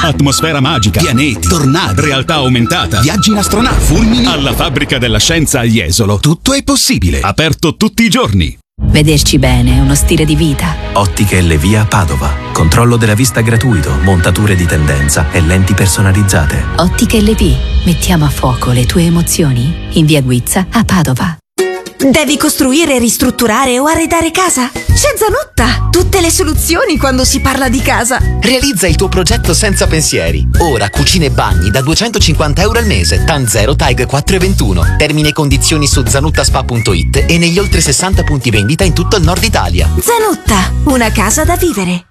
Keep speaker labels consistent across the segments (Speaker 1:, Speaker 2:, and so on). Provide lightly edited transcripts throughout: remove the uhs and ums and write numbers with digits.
Speaker 1: atmosfera magica, pianeti, tornadi, realtà aumentata, viaggi in astronave, fulmini. Alla fabbrica della scienza a Jesolo tutto è possibile. Aperto tutti i giorni.
Speaker 2: Vederci bene è uno stile di vita.
Speaker 3: Ottiche Levia Padova. Controllo della vista gratuito, montature di tendenza e lenti personalizzate.
Speaker 2: Ottiche Levi. Mettiamo a fuoco le tue emozioni in via Guizza a Padova.
Speaker 4: Devi costruire, ristrutturare o arredare casa? C'è Zanotta! Tutte le soluzioni quando si parla di casa.
Speaker 5: Realizza il tuo progetto senza pensieri. Ora cucine e bagni da €250 al mese. TAN 0 TAG 4,21. Termini e condizioni su zanuttaspa.it e negli oltre 60 punti vendita in tutto il nord Italia.
Speaker 4: Zanotta, una casa da vivere.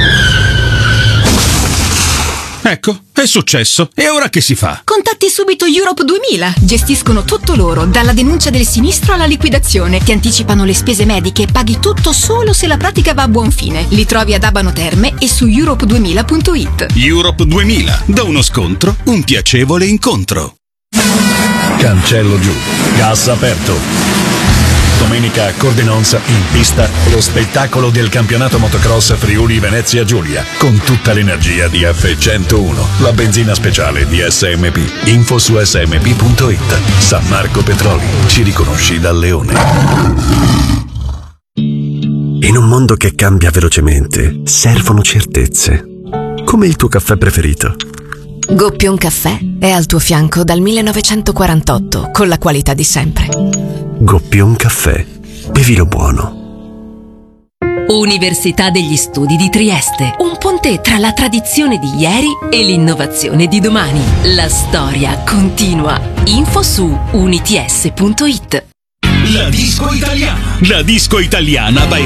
Speaker 1: Ecco, è successo. E ora che si fa?
Speaker 6: Contatti subito Europe 2000. Gestiscono tutto loro, dalla denuncia del sinistro alla liquidazione. Ti anticipano le spese mediche e paghi tutto solo se la pratica va a buon fine. Li trovi ad Abano Terme e su europe2000.it.
Speaker 1: Europe 2000. Da uno scontro, un piacevole incontro.
Speaker 7: Cancello giù, gas aperto. Domenica a Cordenons in pista lo spettacolo del campionato motocross Friuli Venezia Giulia con tutta l'energia di F101, la benzina speciale di SMP. Info su smp.it. San Marco Petroli, ci riconosci dal leone.
Speaker 8: In un mondo che cambia velocemente, servono certezze. Come il tuo caffè preferito.
Speaker 9: Goppion Caffè è al tuo fianco dal 1948 con la qualità di sempre.
Speaker 8: Goppion Caffè. Bevilo buono.
Speaker 10: Università degli Studi di Trieste. Un ponte tra la tradizione di ieri e l'innovazione di domani. La storia continua. Info su units.it.
Speaker 1: La disco italiana. La disco italiana by